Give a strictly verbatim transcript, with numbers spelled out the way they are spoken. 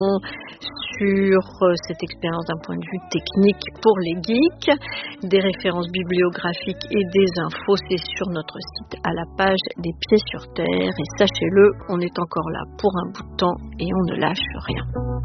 sur cette expérience d'un point de vue technique pour les geeks, des références bibliographiques et des infos, c'est sur notre site à la page des Pieds sur Terre. Et sachez-le, on est encore là pour un bout de temps et on ne lâche rien.